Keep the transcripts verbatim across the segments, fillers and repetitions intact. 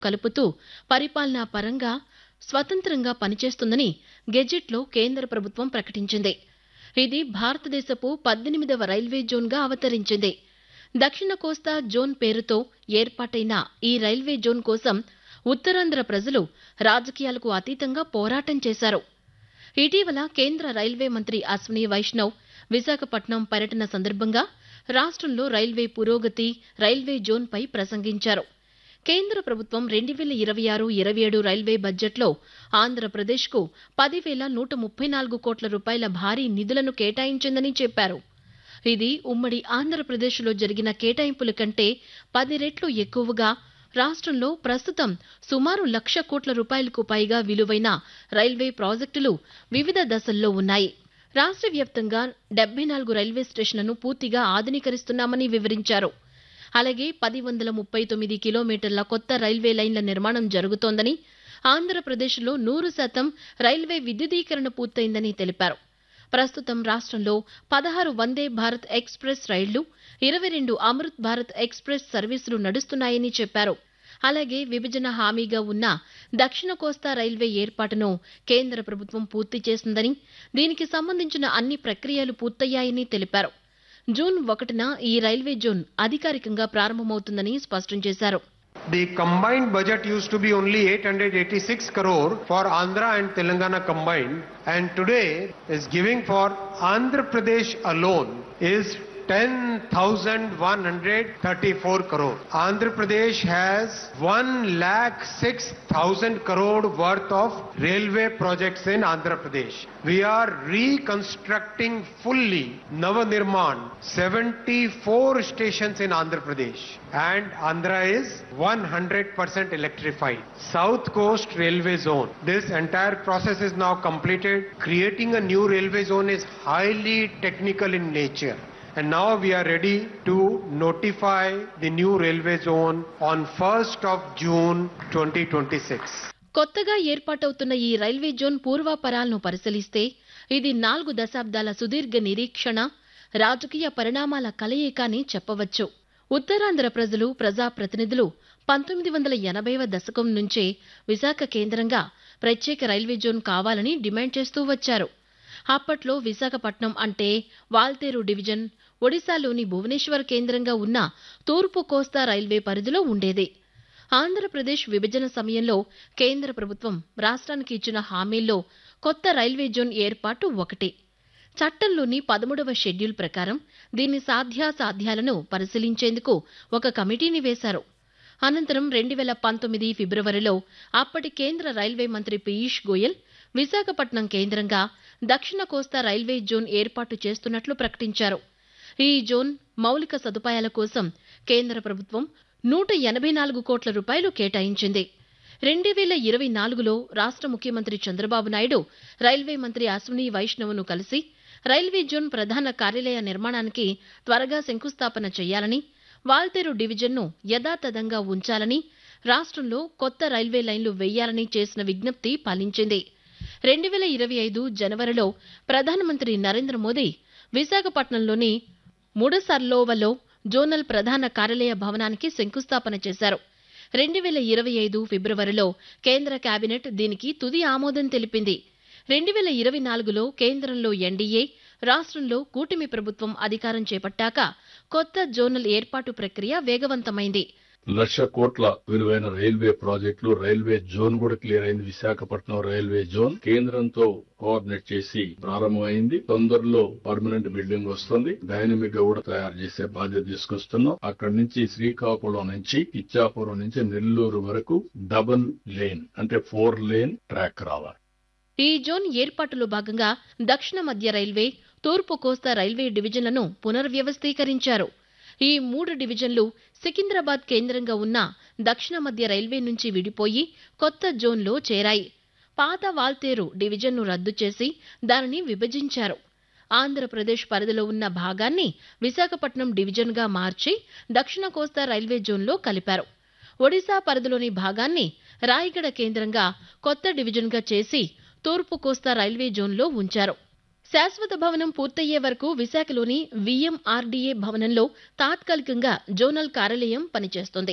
కలుపుతూ పరిపాలనా పరంగా స్వతంత్రంగా పనిచేస్తుందని గెజిట్లో కేంద్ర ప్రభుత్వం ప్రకటించింది. ఇది భారతదేశపు పద్దెనిమిదవ రైల్వే జోన్గా అవతరించింది. దక్షిణ కోస్తా జోన్ పేరుతో ఏర్పాటైన ఈ రైల్వే జోన్ కోసం ఉత్తరాంధ్ర ప్రజలు రాజకీయాలకు అతీతంగా పోరాటం చేశారు. ఇటీవల కేంద్ర రైల్వే మంత్రి అశ్విని వైష్ణవ్ విశాఖపట్నం పర్యటన సందర్భంగా రాష్ట్రంలో రైల్వే పురోగతి, రైల్వే జోన్పై ప్రసంగించారు. కేంద్ర ప్రభుత్వం రెండు వేల ఇరవై ఆరు ఇరవై ఏడు రైల్వే బడ్జెట్లో ఆంధ్రప్రదేశ్కు పదివేల నూట ముప్పై నాలుగు కోట్ల రూపాయల భారీ నిధులను కేటాయించిందని చెప్పారు. ఇది ఉమ్మడి ఆంధ్రప్రదేశ్లో జరిగిన కేటాయింపుల కంటే పది రెట్లు ఎక్కువగా రాష్ట్రంలో ప్రస్తుతం సుమారు లక్ష కోట్ల రూపాయలకు పైగా విలువైన రైల్వే ప్రాజెక్టులు వివిధ దశల్లో ఉన్నాయి. రాష్ట్ర వ్యాప్తంగా డెబ్బై నాలుగు రైల్వే స్టేషన్లను పూర్తిగా ఆధునీకరిస్తున్నామని వివరించారు. అలాగే పది వందల ముప్పై తొమ్మిది కిలోమీటర్ల కొత్త రైల్వే లైన్ల నిర్మాణం జరుగుతోందని, ఆంధ్రప్రదేశ్లో నూరు శాతం రైల్వే విద్యుదీకరణ పూర్తయిందని తెలిపారు. ప్రస్తుతం రాష్ట్రంలో పదహారు వందే భారత్ ఎక్స్ప్రెస్ రైళ్లు, ఇరవై రెండు అమృత్ భారత్ ఎక్స్ప్రెస్ సర్వీసులు నడుస్తున్నాయని చెప్పారు. అలాగే విభజన హామీగా ఉన్న దక్షిణ కోస్తా రైల్వే ఏర్పాటును కేంద్ర ప్రభుత్వం పూర్తి చేసిందని, దీనికి సంబంధించిన అన్ని ప్రక్రియలు పూర్తయ్యాయని తెలిపారు. జూన్ ఒకటిన ఈ రైల్వే జోన్ అధికారికంగా ప్రారంభమవుతుందని స్పష్టం చేశారు. The combined budget used to be only eight hundred eighty-six crore for Andhra and Telangana combined, and today is giving for Andhra Pradesh alone is ten thousand one hundred thirty-four crore. Andhra Pradesh has one lakh six thousand crore worth of railway projects in Andhra Pradesh. We are reconstructing fully Navanirman seventy-four stations in Andhra Pradesh, and Andhra is one hundred percent electrified. South Coast Railway Zone. This entire process is now completed. Creating a new railway zone is highly technical in nature. And now we are ready to notify the new railway zone on first of June twenty twenty-six. కొత్తగా ఏర్పాటవుతున్న ఈ railway zone పూర్వాపరాలను పరిశీలిస్తే ఇది నాలుగు దశాబ్దాల సుదీర్ఘ నిరీక్షణ, రాజకీయ పరిణామాల కలయిక అని చెప్పవచ్చు. ఉత్తరాంధ్ర ప్రజలు, ప్రజాప్రతినిధులు పంతొమ్మిది వందల ఎనభైవ దశకం నుంచే విశాఖ కేంద్రంగా ప్రత్యేక రైల్వే జోన్ కావాలని డిమాండ్ చేస్తూ వచ్చారు. అప్పట్లో విశాఖపట్నం అంటే వాల్తేరు డివిజన్, ఒడిశాలోని భువనేశ్వర్ కేంద్రంగా ఉన్న తూర్పు కోస్తా రైల్వే పరిధిలో ఉండేది. ఆంధ్రప్రదేశ్ విభజన సమయంలో కేంద్ర ప్రభుత్వం రాష్ట్రానికి ఇచ్చిన హామీల్లో కొత్త రైల్వే జోన్ ఏర్పాటు ఒకటి. చట్టంలోని పదమూడవ షెడ్యూల్ ప్రకారం దీని సాధ్యాసాధ్యాలను పరిశీలించేందుకు ఒక కమిటీని వేశారు. అనంతరం రెండు వేల పంతొమ్మిది ఫిబ్రవరిలో అప్పటి కేంద్ర రైల్వే మంత్రి పీయూష్ గోయల్ విశాఖపట్నం కేంద్రంగా దక్షిణ కోస్తా రైల్వే జోన్ ఏర్పాటు చేస్తున్నట్లు ప్రకటించారు. ఈ జోన్ మౌలిక సదుపాయాల కోసం కేంద్ర ప్రభుత్వం నూట ఎనభై నాలుగు కోట్ల రూపాయలు కేటాయించింది. రెండు వేల ఇరవై నాలుగులో రాష్ట్ర ముఖ్యమంత్రి చంద్రబాబు నాయుడు రైల్వే మంత్రి అశ్విని వైష్ణవ్ను కలిసి రైల్వే జోన్ ప్రధాన కార్యాలయ నిర్మాణానికి త్వరగా శంకుస్థాపన చేయాలని, వాల్తేరు డివిజన్ను యథాతథంగా ఉంచాలని, రాష్ట్రంలో కొత్త రైల్వే లైన్లు వేయాలని చేసిన విజ్ఞప్తి ఫలించింది. రెండు వేల ఇరవై ఐదు జనవరిలో ప్రధానమంత్రి నరేంద్ర మోదీ విశాఖపట్నంలోని ముడసర్లోవలో జోనల్ ప్రధాన కార్యాలయ భవనానికి శంకుస్థాపన చేశారు. రెండు వేల ఇరవై ఐదు ఫిబ్రవరిలో కేంద్ర కేబినెట్ దీనికి తుది ఆమోదం తెలిపింది. రెండు వేల ఇరవై నాలుగులో కేంద్రంలో ఎన్డీఏ, రాష్ట్రంలో కూటమి ప్రభుత్వం అధికారం చేపట్టాక కొత్త జోనల్ ఏర్పాటు ప్రక్రియ వేగవంతమైంది. లక్ష కోట్ల విలువైన రైల్వే ప్రాజెక్టులు, రైల్వే జోన్ కూడా క్లియర్ అయింది. విశాఖపట్నం రైల్వే జోన్ కేంద్రంతో కోఆర్డినేట్ చేసి ప్రారంభమైంది. తొందరలో పర్మనెంట్ బిల్డింగ్ వస్తుంది. డైనమిక్ గా కూడా తయారు చేసే బాధ్యత తీసుకొస్తున్నాం. అక్కడి నుంచి శ్రీకాకుళం నుంచి ఇచ్చాపురం నుంచి నెల్లూరు వరకు డబుల్ లేన్ అంటే ఫోర్ లేన్ ట్రాక్ రావాలి. ఈ జోన్ ఏర్పాటులో భాగంగా దక్షిణ మధ్య రైల్వే, తూర్పు కోస్తా రైల్వే డివిజన్లను పునర్వ్యవస్థీకరించారు. ఈ మూడు డివిజన్లు సికింద్రాబాద్ కేంద్రంగా ఉన్న దక్షిణ మధ్య రైల్వే నుంచి విడిపోయి కొత్త జోన్లో చేరాయి. పాత వాల్తేరు డివిజన్ను రద్దు చేసి దానిని విభజించారు. ఆంధ్రప్రదేశ్ పరిధిలో ఉన్న భాగాన్ని విశాఖపట్నం డివిజన్గా మార్చి దక్షిణ కోస్తా రైల్వే జోన్లో కలిపారు. ఒడిశా పరిధిలోని భాగాన్ని రాయగడ కేంద్రంగా కొత్త డివిజన్గా చేసి తూర్పు కోస్తా రైల్వే జోన్లో ఉంచారు. శాశ్వత భవనం పూర్తయ్యే వరకు విశాఖలోని వీఎంఆర్డీఏ భవనంలో తాత్కాలికంగా జోనల్ కార్యాలయం పనిచేస్తుంది.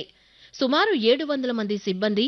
సుమారు ఏడు వందల మంది సిబ్బంది